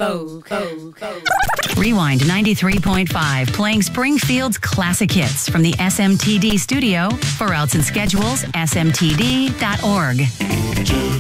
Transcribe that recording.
Rewind 93.5, playing Springfield's classic hits from the SMTD studio. For routes and schedules, smtd.org.